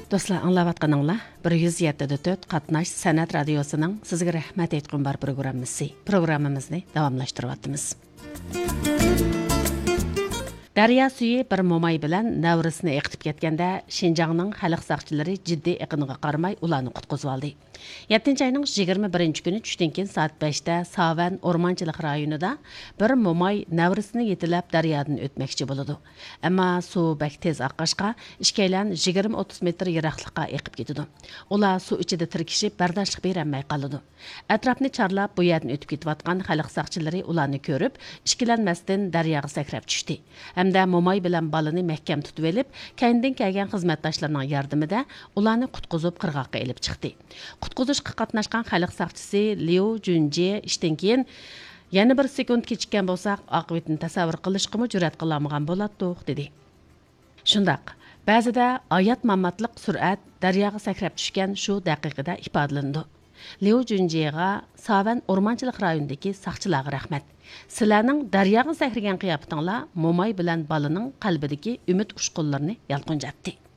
Dostlar, anlayatqanыңlar 107.4 Qatnash San'at Radiosu'nun sizga rahmat aytqum bar programmamizni davomlashtiryapmiz. Daryo suyi bir mo'may bilan Navrisni eqitib ketganda Şinjanning xalq saqchilari jiddiy iqiniga qaramay ularni qutqizib oldi. 7 ayning 21 kuni tushdan keyin soat 5 da Savan o'rmonchilik rayonida bir mo'may Navrisni yetilab daryodan o'tmoqchi bo'ladi. Ammo suv bak tez oqqashqa ishkaylan 20-30 metr yiroqlikqa eqib ketadi. Ular suv ichida tirkishib bardoshlik berolmay qoladi. Atrofni charlab bu yerdan o'tib ketayotgan xalq saqchilari ularni ko'rib, ishkilanmasdan daryoga sakrab tushdi. Hamda mo'may bilan balani mahkam tutib olib, kayindan kelgan xizmatdoshlarining yordamida ularni qutqizib qirg'oqqa elib chiqdi. Qutqizishga qatnashgan xalq saqchisi Liu Junji ishdan keyin yana bir sekund kechikkan bo'lsak, oqibatini tasavvur qilishga jur'at qilolmagan bo'ladi, dedi. Shundaq, ba'zida oyat mammatliq sur'at daryoga sakrab tushgan shu daqiqada ifodalandi. Liu Junjiga Savan o'rmonchilik rayonidagi saqchilarga rahmat. Sizlarning daryoga sakragan qiyofatinglar mo'may bilan balaning qalbidagi umid ushqunlarini yalqinjatdi.